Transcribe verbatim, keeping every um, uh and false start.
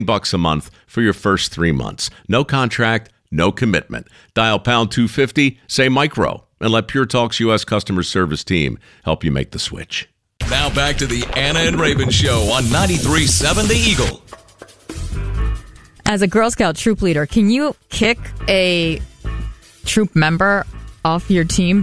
bucks a month for your first three months. No contract, no commitment. Dial pound two fifty, say micro, and let Pure Talk's U S customer service team help you make the switch. Now back to the Anna and Raven Show on ninety-three point seven The Eagle. As a Girl Scout troop leader, can you kick a troop member off your team